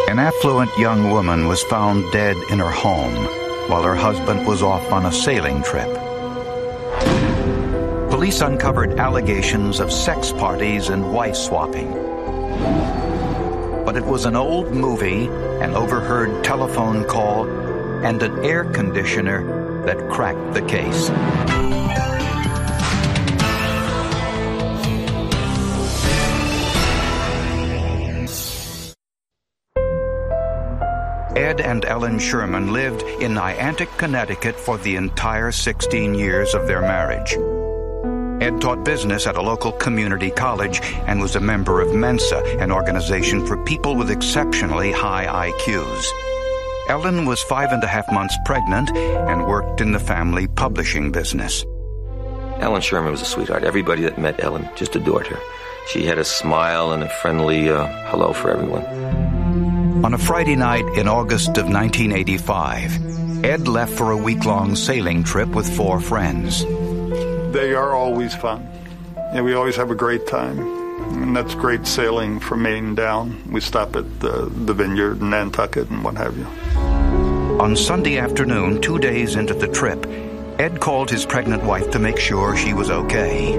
An affluent young woman was found dead in her home while her husband was off on a sailing trip. Police uncovered allegations of sex parties and wife swapping. But it was an old movie, an overheard telephone call, and an air conditioner that cracked the case. Ed and Ellen Sherman lived in Niantic, Connecticut for the entire 16 years of their marriage. Ed taught business at a local community college and was a member of Mensa, an organization for people with exceptionally high IQs. Ellen was 5.5 months pregnant and worked in the family publishing business. Ellen Sherman was a sweetheart. Everybody that met Ellen just adored her. She had a smile and a friendly hello for everyone. On a Friday night in August of 1985, Ed left for a week-long sailing trip with 4 friends. They are always fun. Yeah, we always have a great time. And that's great sailing from Maine down. We stop at the Vineyard in Nantucket and what have you. On Sunday afternoon, 2 days into the trip, Ed called his pregnant wife to make sure she was okay.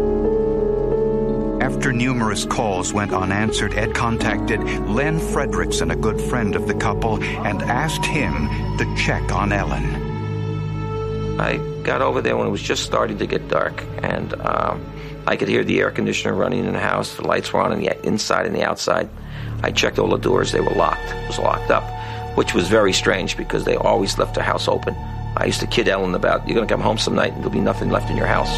After numerous calls went unanswered, Ed contacted Len Fredrickson, a good friend of the couple, and asked him to check on Ellen. I got over there when it was just starting to get dark, and I could hear the air conditioner running in the house. The lights were on the inside and the outside. I checked all the doors. They were locked. It was locked up, which was very strange because they always left their house open. I used to kid Ellen about, you're going to come home some night and there'll be nothing left in your house.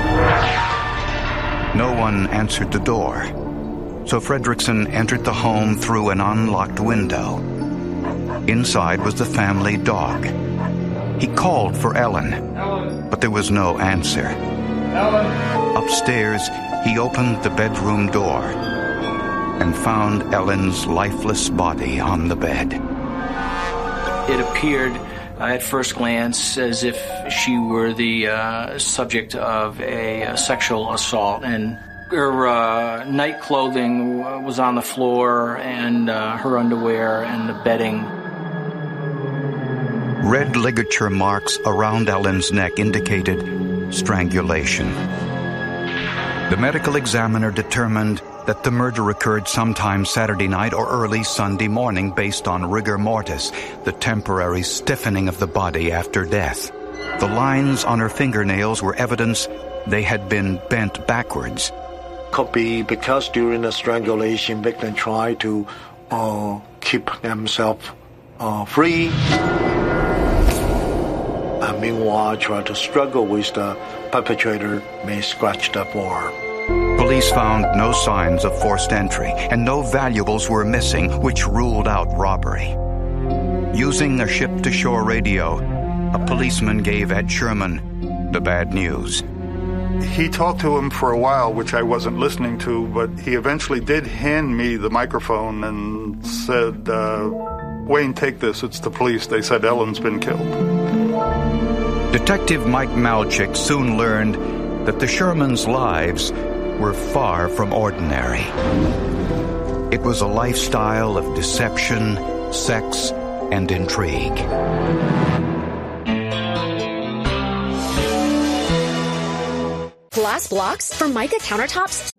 No one answered the door, so Fredrickson entered the home through an unlocked window. Inside was the family dog. He called for Ellen, but there was no answer. Upstairs, he opened the bedroom door and found Ellen's lifeless body on the bed. It appeared at first glance as if she were the subject of a sexual assault, and her night clothing was on the floor, and her underwear and the bedding. Red ligature marks around Ellen's neck indicated strangulation. The medical examiner determined that the murder occurred sometime Saturday night or early Sunday morning based on rigor mortis, the temporary stiffening of the body after death. The lines on her fingernails were evidence they had been bent backwards. Could be because during the strangulation, victim tried to keep themselves free. And meanwhile, tried to struggle with the perpetrator, may scratch the arm. Police found no signs of forced entry, and no valuables were missing, which ruled out robbery. Using a ship-to-shore radio, a policeman gave Ed Sherman the bad news. He talked to him for a while, which I wasn't listening to, but he eventually did hand me the microphone and said, Wayne, take this, it's the police. They said Ellen's been killed. Detective Mike Malchik soon learned that the Shermans' lives were far from ordinary. It was a lifestyle of deception, sex, and intrigue. Glass blocks for Mica countertops